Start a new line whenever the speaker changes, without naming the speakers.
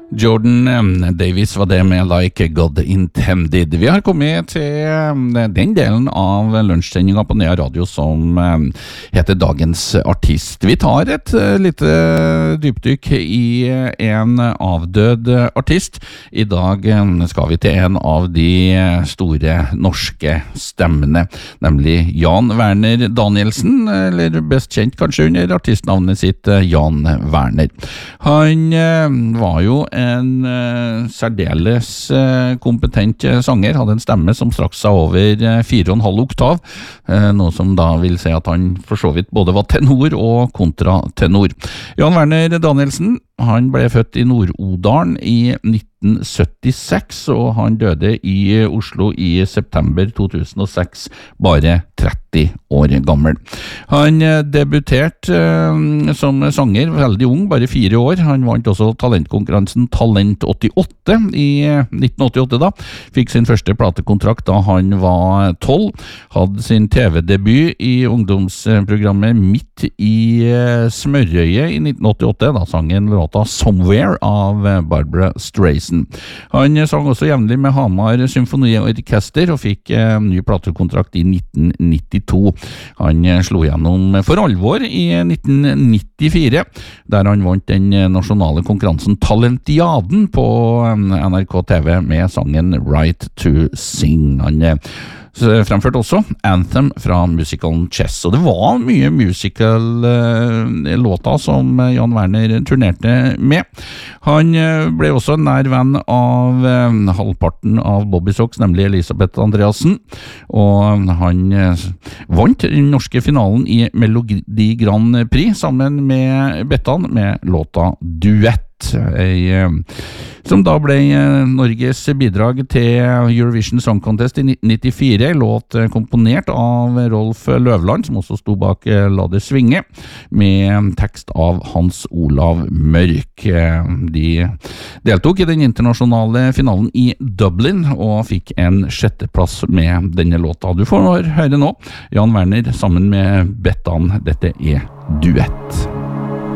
Jordan Davis var det med Like God Intended. Vi har kommet til den delen av lunsjsendingen på Nea Radio som heter Dagens artist. Vi tar et lite dypdykk i en avdød artist. I dag skal vi til en av de store norske stemmene, nemlig Jan Werner Danielsen, eller best kjent kanskje under artistnavnet sitt Jan Werner. Han var jo en særdeles kompetent sanger, hadde en stemme som strakk seg over 4,5 oktav, noe som da vil si at han for så vidt både var tenor og kontratenor. Jan Werner Danielsen, han ble født i Nord-Odalen i 1976, og han døde i Oslo i september 2006, bare 30 år gammel. Han debuterte som sanger veldig ung, bare 4 år. Han vant også talentkonkurransen Talent 88 i 1988 da. Fikk sin første platekontrakt da han var 12. Hadde sin TV-debut i ungdomsprogrammet Midt i Smørøyet i 1988, da sangen låta Somewhere av Barbara Streisand. Han sang også jevnlig med Hamar Symfoniorkester og fikk ny platekontrakt i 1992. Han slo gjennom for alvor i 1994, der han vant den nasjonale konkurransen Talentiaden på NRK TV med sangen Right to Sing. Han fremførte også Anthem fra musicalen Chess, og det var mye musical-låter som Jan Werner turnerte med. Han ble også en nær venn av halvparten av Bobby Sox, nemlig Elisabeth Andreassen, og han vant den norske finalen i Melodi Grand Prix sammen med Bettan med låta Duett, som da ble Norges bidrag til Eurovision Song Contest i 1994, låt komponert av Rolf Løvland, som også sto bak La det svinge, med tekst av Hans Olav Mørk. De deltok i den internasjonale finalen i Dublin og fikk en 6. plass med denne låta. Du får høre nå Jan Werner sammen med Bettan. Dette er Duett.